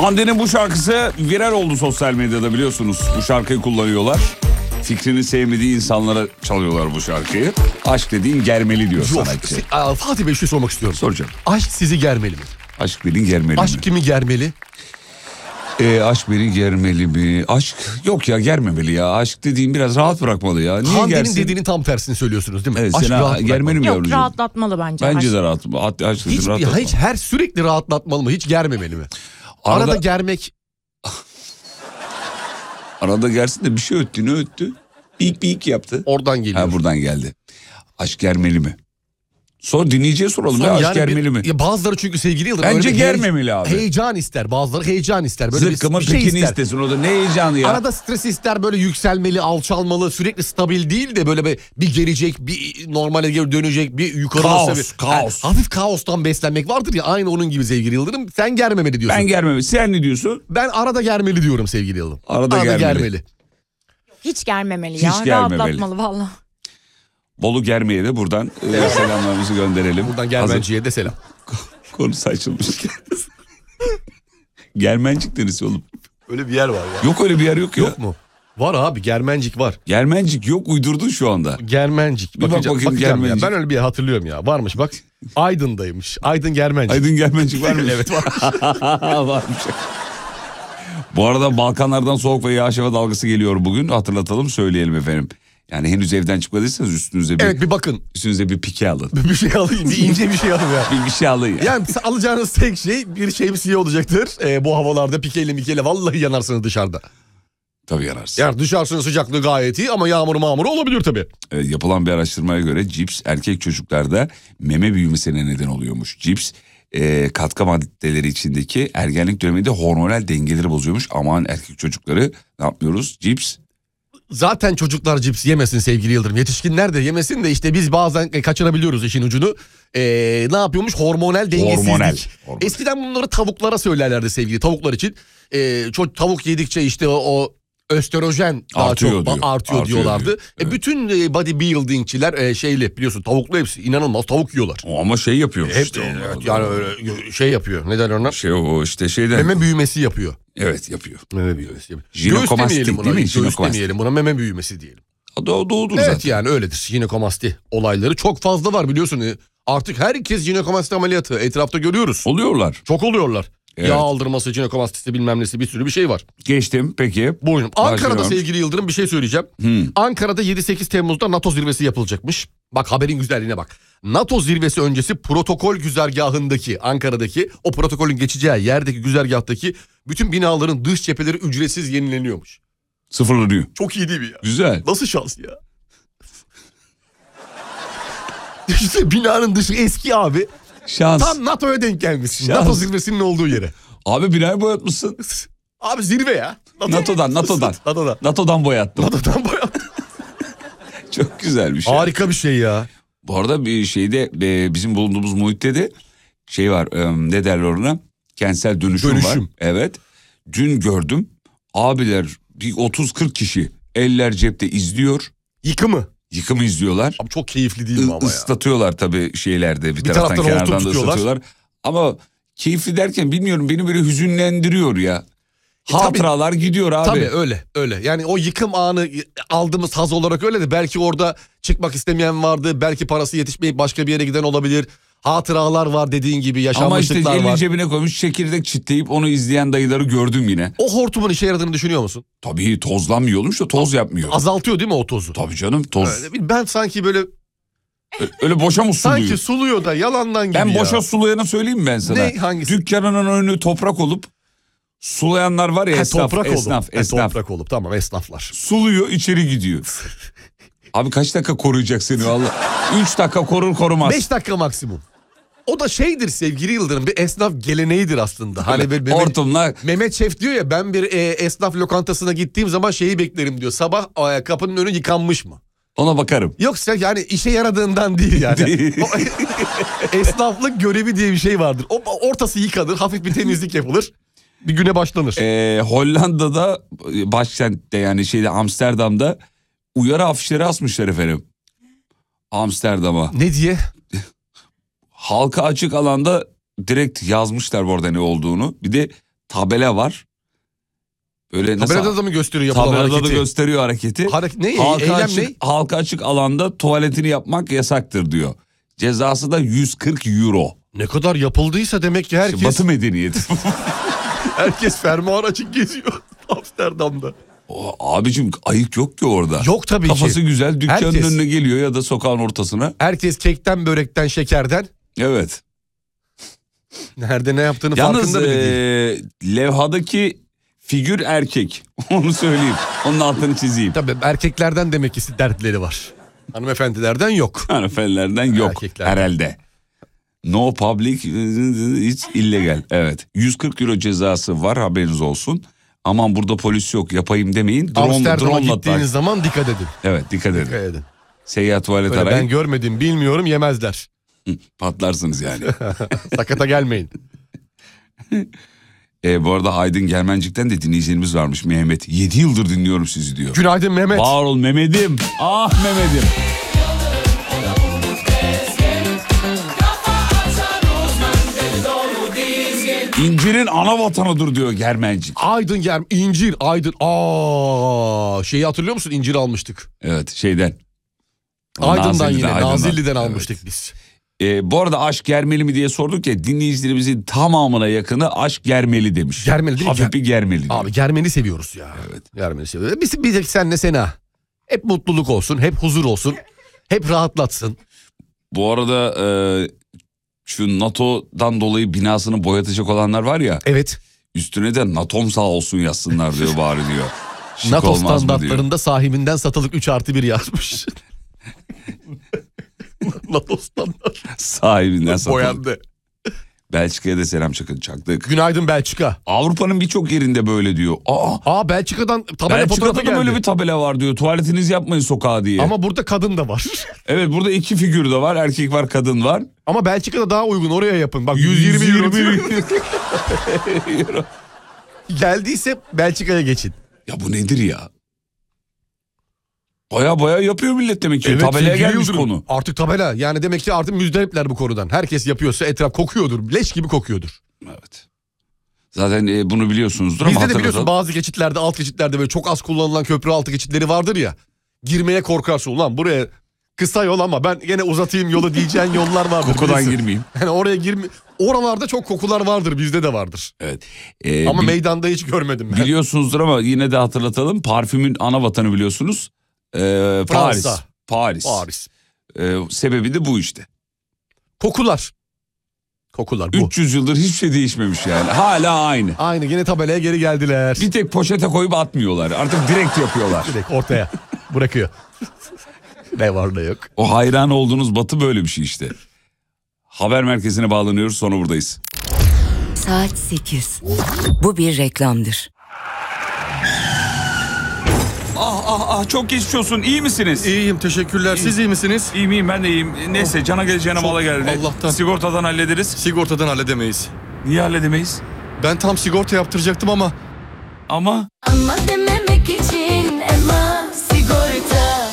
Hande'nin bu şarkısı viral oldu sosyal medyada, biliyorsunuz. Bu şarkıyı kullanıyorlar. Fikrini sevmediği insanlara çalıyorlar bu şarkıyı. Aşk dediğin germeli diyor sanatçı. Fatih Bey, bir şey sormak istiyorum. Soracağım. Aşk sizi germeli mi? Aşk beni germeli mi? Aşk kimi germeli? Aşk beni germeli mi? Aşk yok ya, germemeli ya. Aşk dediğin biraz rahat bırakmalı ya. Niye Hande'nin gersin? dediğinin tam tersini söylüyorsunuz değil mi? Evet, Aşk seni rahat germeli mi Yok, yavrucuğum? rahatlatmalı bence. Bence de rahat. Hiç her sürekli rahatlatmalı mı? Hiç germemeli mi? Arada germek. Arada gersin de bir şey öttü. Ne öttü? Pik pik yaptı. Oradan geliyor. Ha, buradan geldi. Aşk germeli mi? Sonra dinleyiciye soralım. Ya, aşk germeli mi? Bazıları çünkü sevgili Yıldırım. Bence germemeli abi. Heyecan ister. Bazıları heyecan ister. Böyle Zıkkımın bir şey pekini ister. istesin, o da ne heyecanı ya. Arada stres ister, böyle yükselmeli, alçalmalı, sürekli stabil değil de böyle bir gelecek, bir normale geri dönecek, bir yukarı. Kaos. Hafif kaostan beslenmek vardır ya, aynı onun gibi sevgili Yıldırım. Sen germemeli diyorsun. Ben germemeli. Sen ne diyorsun? Ben arada germeli diyorum sevgili Yıldırım. Arada germeli. Hiç germemeli Hiç ya. germemeli. Rahatlatmalı valla. Bolu Germe'ye de buradan selamlarımızı gönderelim. Buradan Germenci'ye de selam. Konusu açılmış. Germencik neresi oğlum? Öyle bir yer var ya. Yok, öyle bir yer yok ya. Yok mu? Var abi, Germencik var. Germencik yok, uydurdun şu anda. Germencik. Bir bak bakayım Germencik. Ya. Ben öyle bir yer hatırlıyorum ya. Varmış bak. Aydın'daymış. Aydın Germencik. Aydın Germencik var mı? Evet var. Varmış. Bu arada Balkanlardan soğuk ve yağış hava dalgası geliyor bugün. Hatırlatalım, söyleyelim efendim. Yani henüz evden çıkmadıysanız üstünüze bir bakın. Üstünüze bir pike alın. Bir şey alayım. Bir ince bir şey alın ya. Bir şey alın ya. Yani alacağınız tek şey bir şemsiye olacaktır. Bu havalarda pikeyle vallahi yanarsınız dışarıda. Tabii yanarsın. Yani dışarısının sıcaklığı gayet iyi ama yağmur olabilir tabii. Yapılan bir araştırmaya göre cips erkek çocuklarda meme büyümesine neden oluyormuş. Cips katkı maddeleri içindeki ergenlik döneminde hormonal dengeleri bozuyormuş. Aman erkek çocukları ne yapmıyoruz? Cips. Zaten çocuklar cips yemesin sevgili Yıldırım. Yetişkinler de yemesin de işte biz bazen kaçırabiliyoruz işin ucunu. Ne yapıyormuş? Hormonal dengesizlik. Hormonal. Eskiden bunları tavuklara söylerlerdi sevgili tavuklar için. Tavuk yedikçe işte o östrojen artıyor diyorlardı. Diyor. Evet. Bütün bodybuildingçiler biliyorsun, tavuklu hepsi inanılmaz tavuk yiyorlar. Ama şey yapıyor işte. Evet, yani öyle şey yapıyor. Neden onlar? O işte şeyden. Meme büyümesi yapıyor. Evet, yapıyor. Meme büyümesi yapıyor. Jinekomastik değil mi? Göğüs demeyelim buna, meme büyümesi diyelim. Doğudur evet, zaten. yani öyledir. Jinekomasti olayları çok fazla var biliyorsun. Artık herkes jinekomasti ameliyatı etrafta görüyoruz. Oluyorlar. Çok oluyorlar. Evet. Yağ aldırması, jinekomastisi bilmem nesi, bir sürü bir şey var. Geçtim peki. Buyurun. Ankara'da sevgili Yıldırım bir şey söyleyeceğim. Ankara'da 7-8 Temmuz'da NATO zirvesi yapılacakmış. Bak haberin güzelliğine bak. NATO zirvesi öncesi protokol güzergahındaki, Ankara'daki o protokolün geçeceği yerdeki güzergahtaki bütün binaların dış cepheleri ücretsiz yenileniyormuş. Sıfırlanıyor. Çok iyi değil mi ya? Güzel. Nasıl şans ya? İşte binanın dışı eski abi. Şans. Tam NATO'ya denk gelmişsin. Şans. NATO zirvesinin olduğu yere. Abi binayı boyatmışsın. Abi zirve ya. NATO'dan. NATO'dan boyattım. NATO'dan boyattım. Çok güzelmiş. Harika bir şey ya. Bu arada bir şeyde bizim bulunduğumuz muhitte de şey var, ne derler ona? Kentsel dönüşüm var. Evet. Dün gördüm. Abiler bir 30-40 kişi eller cepte izliyor. Yıkımı izliyorlar. Abi çok keyifli değil mi ama ya? Islatıyorlar tabii şeylerde, bir taraftan kenardan da ıslatıyorlar. Ama keyifli derken bilmiyorum, beni böyle hüzünlendiriyor ya. Hatıralar gidiyor abi. Tabii öyle. Yani o yıkım anı aldığımız haz olarak öyle de belki orada çıkmak istemeyen vardı. Belki parası yetişmeyip başka bir yere giden olabilir. Hatıralar var dediğin gibi, yaşanmışlıklar var. Ama işte elini cebine koymuş çekirdek çitleyip onu izleyen dayıları gördüm yine. O hortumun işe yaradığını düşünüyor musun? Tabii tozlanmıyormuş da toz yapmıyor. Azaltıyor değil mi o tozu? Tabii canım, toz. Ben sanki böyle... Öyle boşa mı suluyor? Sanki suluyor da yalandan gibi Ben boşa sulayanı söyleyeyim mi ben sana? Ne, hangisi? Dükkanının önü toprak olup sulayanlar var ya, esnaf. Toprak olup tamam, esnaflar. Suluyor, içeri gidiyor. Abi kaç dakika koruyacak seni valla? 3 dakika korur korumaz. 5 dakika maksimum. O da şeydir sevgili Yıldırım, bir esnaf geleneğidir aslında. Hani böyle hortumla. Mehmet Şef diyor ya, ben bir esnaf lokantasına gittiğim zaman şeyi beklerim diyor. Sabah kapının önü yıkanmış mı? Ona bakarım. Yoksa yani işe yaradığından değil yani. Esnaflık görevi diye bir şey vardır. Ortası yıkanır, hafif bir temizlik yapılır. Bir güne başlanır. Hollanda'da başkentte, yani Amsterdam'da uyarı afişleri asmışlar efendim. Amsterdam'a. Ne diye? Halka açık alanda direkt yazmışlar bu arada ne olduğunu. Bir de tabela var. Böyle tabelada da mı gösteriyor yapılan tabelada hareketi? da gösteriyor hareketi. Ne? Eylem ne? Halka açık alanda tuvaletini yapmak yasaktır diyor. Cezası da 140 euro. Ne kadar yapıldıysa demek ki herkes... Batı medeniyeti. Herkes fermuar açık geziyor Amsterdam'da. Abicim ayık yok ki orada. Yok tabii ki. Kafası güzel dükkanın Herkes. önüne geliyor ya da sokağın ortasına. Herkes kekten, börekten, şekerden. Evet. Nerede ne yaptığını Yalnız farkında bile değil. levhadaki figür erkek. Onu söyleyeyim. Onun altını çizeyim. Tabii erkeklerden demek ki dertleri var. Hanımefendilerden yok. Hanımefendilerden yok Erkeklerden. herhalde. No public, hiç illegal. Evet. 140 euro cezası var, haberiniz olsun. Aman burada polis yok, yapayım demeyin. Amsterdam'a drone'la gittiğiniz zaman dikkat edin. Evet, dikkat edin. Dikkat edin. Seyyar tuvalet Öyle arayın. ben görmedim, bilmiyorum, yemezler. Patlarsınız yani. Sakata gelmeyin. Bu arada Aydın Germencik'ten de dinleyicilerimiz varmış, Mehmet. 7 yıldır dinliyorum sizi diyor. Günaydın Mehmet. Var ol Mehmet'im. Ah Mehmet'im. İncirin ana vatanıdır diyor Germencik. Aydın incir, Aydın. Şeyi hatırlıyor musun? İncir almıştık. Evet, şeyden. Aydın'dan yine, Aydın'dan. Nazilli'den almıştık Evet. biz. Bu arada aşk germeli mi diye sorduk ya, dinleyicilerimizin tamamına yakını aşk germeli demiş. Germeli değil mi? Hafif bir germeli diyor. Abi germeni seviyoruz ya. Evet. Germeni seviyoruz. Bir tek senle Sena. Hep mutluluk olsun, hep huzur olsun. Hep rahatlatsın. Bu arada şu NATO'dan dolayı binasını boyatacak olanlar var ya. Evet. Üstüne de NATO'm sağ olsun yazsınlar diyor bari diyor. Şık NATO olmaz mı diyor. standartlarında sahibinden satılık 3+1 yazmış. NATO standart. Sahibinden satılık. Boyandı. Belçika'ya da selam çaktık. Günaydın Belçika. Avrupa'nın birçok yerinde böyle diyor. Belçika'dan tabela fotoğrafı Belçika'da da geldi. böyle bir tabela var diyor. Tuvaletinizi yapmayın sokağa diye. Ama burada kadın da var. Evet, burada iki figür de var. Erkek var, kadın var. Ama Belçika'da daha uygun, oraya yapın. Bak 120 euro. Geldiyse Belçika'ya geçin. Ya bu nedir ya? Baya yapıyor millet demek ki. Tabelaya sevgili gelmiş Yıldırım. konu. Artık tabela. Yani demek ki artık müzdaripler bu konudan. Herkes yapıyorsa etraf kokuyordur. Leş gibi kokuyordur. Evet. Zaten bunu biliyorsunuzdur Bizde ama de biliyorsun hatırlatalım. bazı geçitlerde, alt geçitlerde böyle çok az kullanılan köprü altı geçitleri vardır ya. Girmeye korkarsın. Ulan buraya kısa yol ama ben gene uzatayım yolu diyeceğin yollar vardır. Kokudan bilirsin. girmeyeyim. Yani oraya girme. Oralarda çok kokular vardır. Bizde de vardır. Evet. Ama meydanda hiç görmedim ben. Biliyorsunuzdur ama yine de hatırlatalım. Parfümün ana vatanı biliyorsunuz. Paris. Fransa. Paris. Sebebi de bu işte. Kokular bu. 300 yıldır hiçbir şey değişmemiş yani. Hala aynı. Aynı, yine tabelaya geri geldiler. Bir tek poşete koyup atmıyorlar. Artık direkt yapıyorlar. Direkt ortaya bırakıyor. Ne var ne yok. O hayran olduğunuz batı böyle bir şey işte. Haber merkezine bağlanıyoruz, sonra buradayız. Saat 8. Bu bir reklamdır. Çok geçmiş olsun. İyi misiniz? İyiyim, teşekkürler. Siz iyi misiniz? İyiyim, ben de iyiyim. Neyse, cana geleceğine mala geldi. Allah'tan. Sigortadan hallederiz. Sigortadan halledemeyiz. Niye halledemeyiz? Ben tam sigorta yaptıracaktım ama. Ama Ama dememek için Ema Sigorta.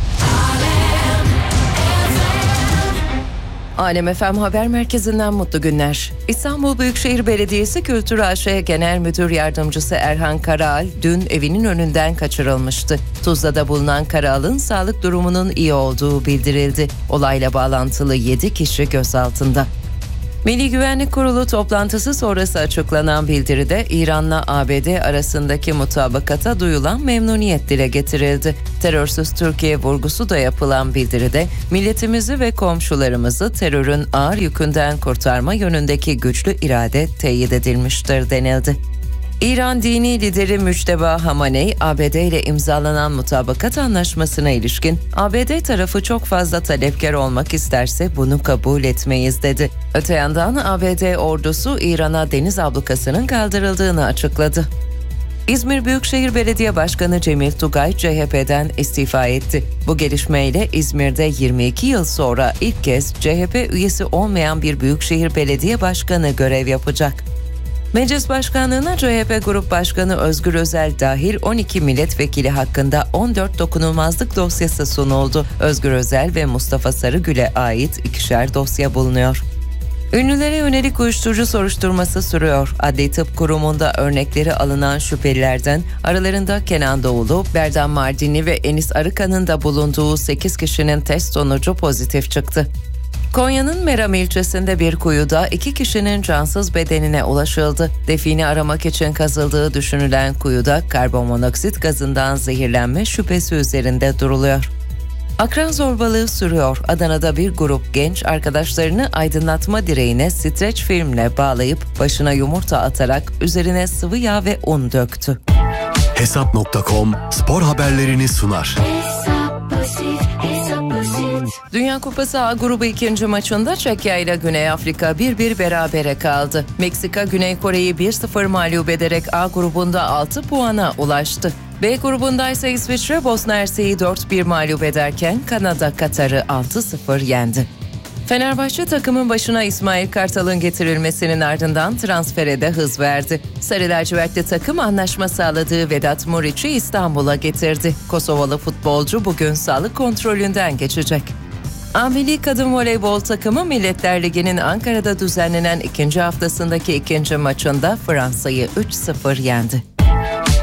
Alem FM Haber Merkezi'nden mutlu günler. İstanbul Büyükşehir Belediyesi Kültür AŞ Genel Müdür Yardımcısı Erhan Karaal dün evinin önünden kaçırılmıştı. Tuzla'da bulunan Karaal'ın sağlık durumunun iyi olduğu bildirildi. Olayla bağlantılı 7 kişi gözaltında. Milli Güvenlik Kurulu toplantısı sonrası açıklanan bildiride İran'la ABD arasındaki mutabakata duyulan memnuniyet dile getirildi. Terörsüz Türkiye vurgusu da yapılan bildiride milletimizi ve komşularımızı terörün ağır yükünden kurtarma yönündeki güçlü irade teyit edilmiştir denildi. İran dini lideri Müçteba Hamaney, ABD ile imzalanan mutabakat anlaşmasına ilişkin ABD tarafı çok fazla talepkar olmak isterse bunu kabul etmeyiz dedi. Öte yandan ABD ordusu İran'a deniz ablukasının kaldırıldığını açıkladı. İzmir Büyükşehir Belediye Başkanı Cemil Tugay CHP'den istifa etti. Bu gelişmeyle İzmir'de 22 yıl sonra ilk kez CHP üyesi olmayan bir Büyükşehir Belediye Başkanı görev yapacak. Meclis Başkanlığı'na CHP Grup Başkanı Özgür Özel dahil 12 milletvekili hakkında 14 dokunulmazlık dosyası sunuldu. Özgür Özel ve Mustafa Sarıgül'e ait ikişer dosya bulunuyor. Ünlülere yönelik uyuşturucu soruşturması sürüyor. Adli Tıp Kurumu'nda örnekleri alınan şüphelilerden aralarında Kenan Doğulu, Berdan Mardini ve Enis Arıkan'ın da bulunduğu 8 kişinin test sonucu pozitif çıktı. Konya'nın Meram ilçesinde bir kuyuda 2 kişinin cansız bedenine ulaşıldı. Defini aramak için kazıldığı düşünülen kuyuda karbonmonoksit gazından zehirlenme şüphesi üzerinde duruluyor. Akran zorbalığı sürüyor. Adana'da bir grup genç arkadaşlarını aydınlatma direğine streç filmle bağlayıp başına yumurta atarak üzerine sıvı yağ ve un döktü. Hesap.com spor haberlerini sunar. Dünya Kupası A grubu ikinci maçında Çekya ile Güney Afrika 1-1 berabere kaldı. Meksika Güney Kore'yi 1-0 mağlup ederek A grubunda 6 puana ulaştı. B grubunda ise İsviçre Bosna Hersek'i 4-1 mağlup ederken Kanada Katar'ı 6-0 yendi. Fenerbahçe takımın başına İsmail Kartal'ın getirilmesinin ardından transfere de hız verdi. Sarı lacivertli takım anlaşma sağladığı Vedat Muriç'i İstanbul'a getirdi. Kosovalı futbolcu bugün sağlık kontrolünden geçecek. A-Milli Kadın Voleybol takımı Milletler Ligi'nin Ankara'da düzenlenen ikinci haftasındaki ikinci maçında Fransa'yı 3-0 yendi.